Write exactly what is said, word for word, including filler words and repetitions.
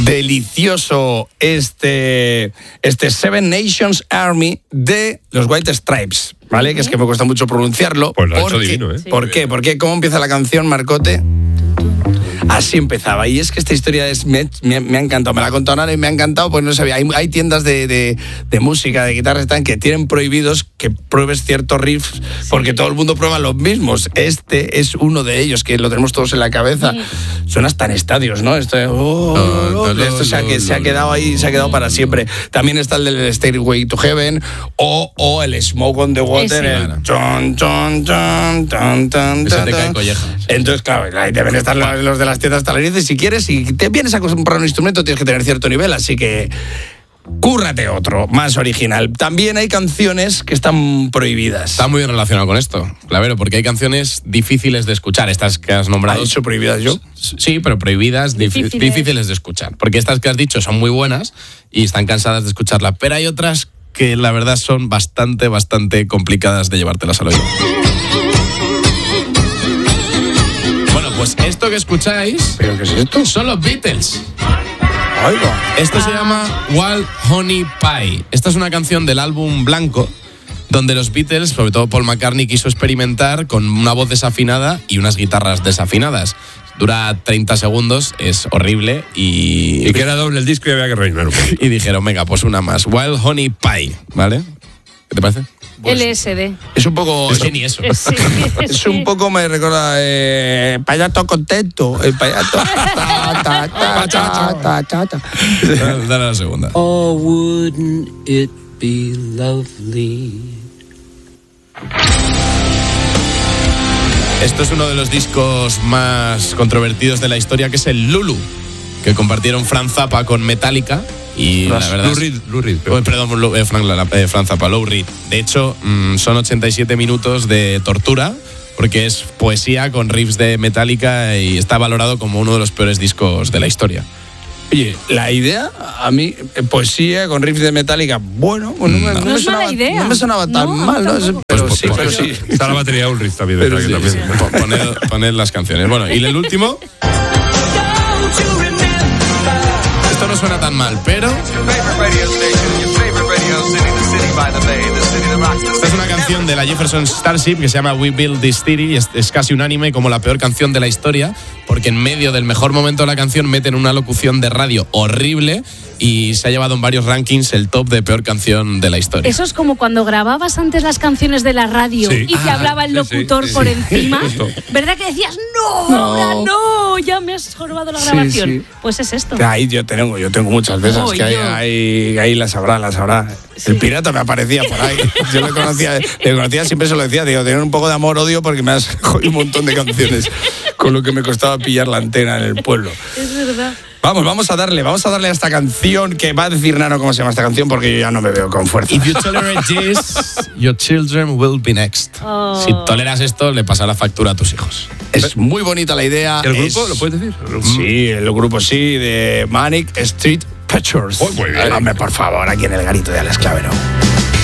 delicioso este, este Seven Nations Army de los White Stripes, ¿vale? Que es que me cuesta mucho pronunciarlo. Pues lo ha porque, hecho divino, ¿eh? Sí. ¿Por qué? Porque ¿cómo empieza la canción, Marcote? Así empezaba. Y es que esta historia es, me, me, me ha encantado. Me la ha contado Nara y me ha encantado, pues no sabía. Hay, hay tiendas de, de, de música, de guitarras que tienen prohibidos que pruebes ciertos riffs, sí. porque todo el mundo prueba los mismos. Este es uno de ellos, que lo tenemos todos en la cabeza. Sí. Suena hasta en estadios, ¿no? Esto, oh, oh, oh, esto se, ha, se ha quedado ahí, se ha quedado para siempre. También está el del Stairway to Heaven o, o el Smoke on the Water. El chon, chon, chon, chon, chon, Ese te cae colleja. Entonces, claro, ahí deben estar los, los de las tiendas talarices. Si quieres, si te vienes a comprar un instrumento, tienes que tener cierto nivel, así que cúrrate otro, más original. También hay canciones que están prohibidas. Está muy bien relacionado con esto, Clavero, porque hay canciones difíciles de escuchar, estas que has nombrado. ¿Has dicho prohibidas yo? Sí, pero prohibidas, difíciles. difíciles de escuchar. Porque estas que has dicho son muy buenas y están cansadas de escucharlas, pero hay otras que la verdad son bastante, bastante complicadas de llevártelas al oído. Pues esto que escucháis, ¿pero qué es esto? Son los Beatles. Oiga. Esto se llama Wild Honey Pie. Esta es una canción del álbum Blanco, donde los Beatles, sobre todo Paul McCartney, quiso experimentar con una voz desafinada y unas guitarras desafinadas. Dura treinta segundos, es horrible y... Y que era doble el disco y había que rellenar un poquito. Y dijeron, venga, pues una más. Wild Honey Pie, ¿vale? ¿Qué te parece? Pues, L S D. Es un poco... Es que ni eso. Sí, es sí. un poco, me recuerda, eh, payato contento. El payato... ta, ta, ta, ta, ta, ta, ta. Dale, dale a la segunda. Oh, wouldn't it be lovely? Esto es uno de los discos más controvertidos de la historia, que es el Lulu, que compartieron Frank Zappa con Metallica. Y la verdad Lou Reed, Lou Reed, oh, perdón, Lou, eh, Frank, eh, Frank Zappa, Lou Reed. De hecho, mmm, son ochenta y siete minutos de tortura, porque es poesía con riffs de Metallica y está valorado como uno de los peores discos de la historia. Oye, la idea, a mí, poesía con riffs de Metallica, bueno, no, no, no, no, me, sonaba, idea. no me sonaba tan no, mal, ¿no? Pero pues, sí, pues, pero pues, sí. Está la batería Ulrich también. Pero sí, también. Sí. Poned, poned las canciones. Bueno, y el último... Esto no suena tan mal, pero... Esta es una canción de la Jefferson Starship que se llama We Build This City y es, es casi unánime como la peor canción de la historia, porque en medio del mejor momento de la canción meten una locución de radio horrible y se ha llevado en varios rankings el top de peor canción de la historia. Eso es como cuando grababas antes las canciones de la radio sí. y te ah, hablaba el locutor sí, sí, por sí. encima. ¿Verdad que decías, no, no, no, ya me has jorobado la grabación? Sí, sí. Pues es esto. Ahí yo tengo, yo tengo muchas de esas, oh, que ahí, ahí, ahí las habrá, las habrá. Sí. El pirata me aparecía por ahí. Yo le conocía, le conocía, siempre se lo decía, digo, tener un poco de amor-odio porque me has jodido un montón de canciones con lo que me costaba pillar la antena en el pueblo. Es verdad. Vamos, vamos a darle, vamos a darle a esta canción que va a decir Nano cómo se llama esta canción porque yo ya no me veo con fuerza. If you tolerate this, your children will be next. Oh. Si toleras esto, le pasará factura a tus hijos. Es muy bonita la idea. ¿El grupo? Es... ¿Lo puedes decir? ¿El sí, el grupo sí, de Manic Street Preachers. Oh, muy bien. Dame, por favor, aquí en el garito de Alex Clavero.